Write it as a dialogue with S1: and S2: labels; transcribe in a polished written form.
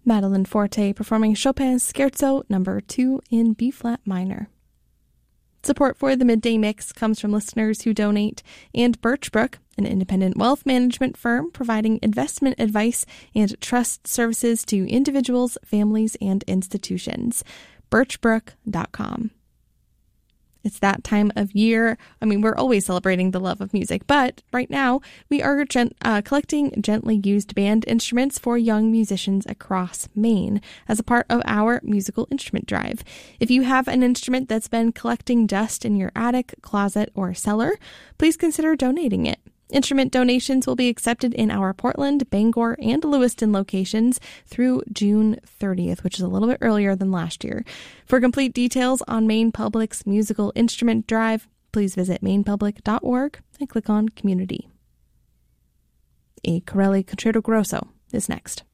S1: Madeline Forte performing Chopin's Scherzo No. 2 in B-flat minor. Support for the Midday Mix comes from listeners who donate and Birchbrook, an independent wealth management firm providing investment advice and trust services to individuals, families, and institutions. Birchbrook.com. It's that time of year. I mean, we're always celebrating the love of music, but right now we are collecting gently used band instruments for young musicians across Maine as a part of our musical instrument drive. If you have an instrument that's been collecting dust in your attic, closet, or cellar, please consider donating it. Instrument donations will be accepted in our Portland, Bangor, and Lewiston locations through June 30th, which is a little bit earlier than last year. For complete details on Maine Public's musical instrument drive, please visit mainepublic.org and click on Community. A Corelli Concerto Grosso is next.